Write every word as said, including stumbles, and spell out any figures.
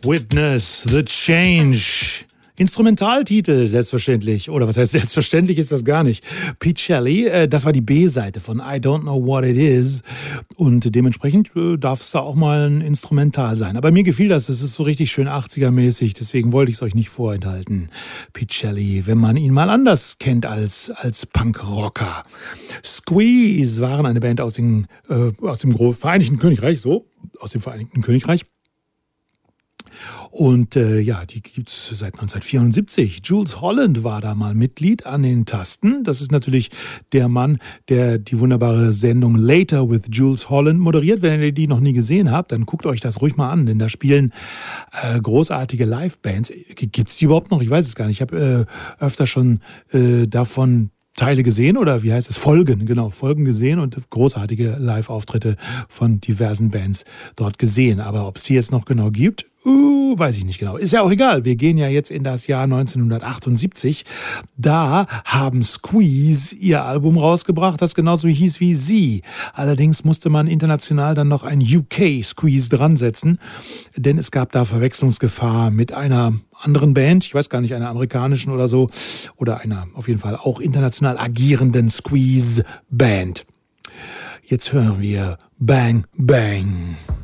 Witness the Change. Instrumentaltitel, selbstverständlich. Oder was heißt selbstverständlich, ist das gar nicht. Pete Shelley, äh, das war die B-Seite von I Don't Know What It Is. Und dementsprechend äh, darf es da auch mal ein Instrumental sein. Aber mir gefiel das, es ist so richtig schön achtziger-mäßig. Deswegen wollte ich es euch nicht vorenthalten. Pete Shelley, wenn man ihn mal anders kennt als, als Punkrocker. Squeeze waren eine Band aus, den, äh, aus dem Vereinigten Königreich, so, aus dem Vereinigten Königreich. Und äh, ja, die gibt's seit neunzehnhundertvierundsiebzig. Jools Holland war da mal Mitglied an den Tasten. Das ist natürlich der Mann, der die wunderbare Sendung Later with Jools Holland moderiert. Wenn ihr die noch nie gesehen habt, dann guckt euch das ruhig mal an, denn da spielen äh, großartige Live-Bands. Gibt's die überhaupt noch? Ich weiß es gar nicht. Ich habe äh, öfter schon äh, davon Teile gesehen oder wie heißt es? Folgen, genau, Folgen gesehen und großartige Live-Auftritte von diversen Bands dort gesehen. Aber ob es sie jetzt noch genau gibt, uh, weiß ich nicht genau. Ist ja auch egal. Wir gehen ja jetzt in das Jahr neunzehnhundertachtundsiebzig. Da haben Squeeze ihr Album rausgebracht, das genauso hieß wie sie. Allerdings musste man international dann noch ein U K-Squeeze dran setzen, denn es gab da Verwechslungsgefahr mit einer anderen Band, ich weiß gar nicht, einer amerikanischen oder so, oder einer auf jeden Fall auch international agierenden Squeeze-Band. Jetzt hören wir Bang Bang.